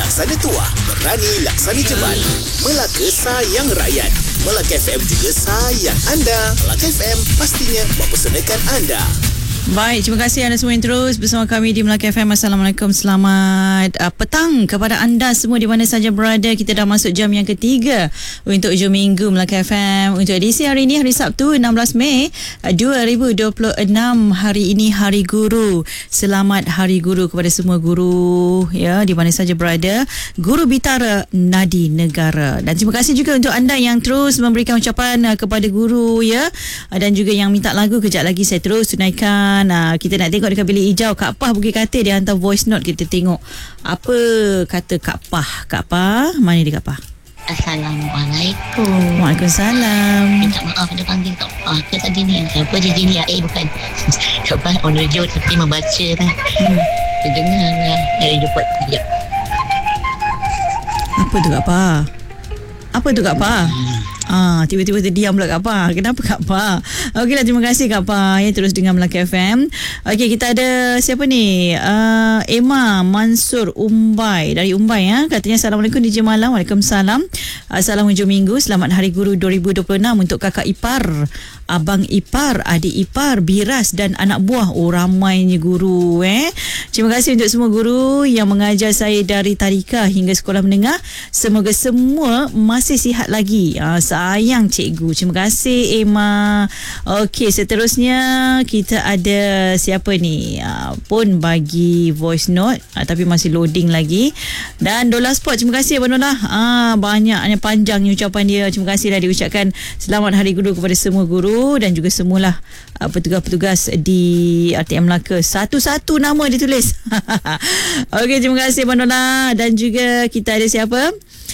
laksana tuah, berani laksana jebat. Melaka sayang rakyat. Melaka FM juga sayang anda. Melaka FM pastinya mempersembahkan anda. Baik, terima kasih anda semua yang terus bersama kami di Melaka FM. Assalamualaikum, selamat petang kepada anda semua di mana saja berada. Kita dah masuk jam yang ketiga untuk hujung minggu Melaka FM. Untuk edisi hari ini, hari Sabtu 16 Mei 2026. Hari ini Hari Guru. Selamat Hari Guru kepada semua guru ya, di mana saja berada. Guru Bitara Nadi Negara. Dan terima kasih juga untuk anda yang terus memberikan ucapan kepada guru ya, dan juga yang minta lagu. Kejap lagi saya terus tunaikan. Kita nak tengok dekat bilik hijau. Kak Pah Bukit Katil dia hantar voice note. Kita tengok apa kata Kak Pah. Kak Pah, mana dia Kak Pah? Assalamualaikum. Waalaikumsalam. Minta maaf ada panggil Kak Pah ke tadi ni. Siapa je Jinia? Bukan. Kak Pah on radio tapi membaca kan. Kita dengar lah. Jumpa sekejap. Apa tu Kak Pah? Apa tu Kak Pah? Tiba-tiba terdiam pula Kak Pah. Kenapa Kak Pah? Okeylah, terima kasih Kak Pah ya, terus dengar Melaka FM. Okey, kita ada siapa ni? Emma Mansur Umbai dari Umbai ya. Katanya Assalamualaikum DJ Malam. Waalaikumsalam. Salam hujung minggu. Selamat Hari Guru 2026 untuk kakak ipar, abang ipar, adik ipar, biras dan anak buah. Oh, ramainya guru Terima kasih untuk semua guru yang mengajar saya dari tadika hingga sekolah menengah. Semoga semua masih sihat lagi. Sayang cikgu. Terima kasih Emma. Okey, seterusnya kita ada siapa ni? Pun bagi voice note tapi masih loading lagi. Dan Dola Sport, terima kasih Abang Dola. Banyaknya panjangnya ucapan dia. Terima kasihlah diucapkan selamat Hari Guru kepada semua guru dan juga semualah petugas-petugas di RTM Melaka. Satu-satu nama ditulis. Okey, terima kasih Abang Dola. Dan juga kita ada siapa?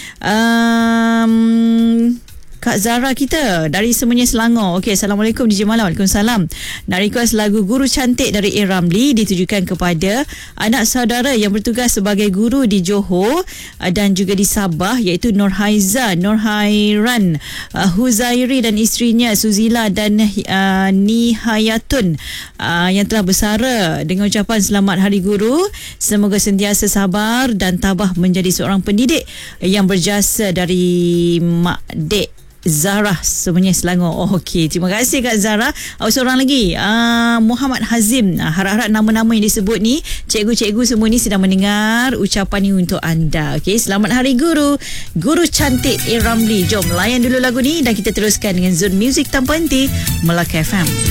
Kak Zara kita dari Semenyih Selangor. Okey, Assalamualaikum DJ Malam. Waalaikumsalam. Nak request lagu Guru Cantik dari A. Ramli ditujukan kepada anak saudara yang bertugas sebagai guru di Johor dan juga di Sabah, iaitu Nur Haiza, Nur Hairan, Huzairi dan isterinya Suzila dan Nihayatun yang telah bersara, dengan ucapan selamat Hari Guru. Semoga sentiasa sabar dan tabah menjadi seorang pendidik yang berjasa, dari Mak Dek Zara Semenyih Selangor. Okey, terima kasih Kak Zara. Seorang lagi, Muhammad Hazim. Harap-harap nama-nama yang disebut ni, cikgu-cikgu semua ni sedang mendengar ucapan ni untuk anda. Okey, selamat Hari Guru. Guru Cantik A. Ramli. Jom layan dulu lagu ni dan kita teruskan dengan Zone Music Tanpa Henti Melaka FM.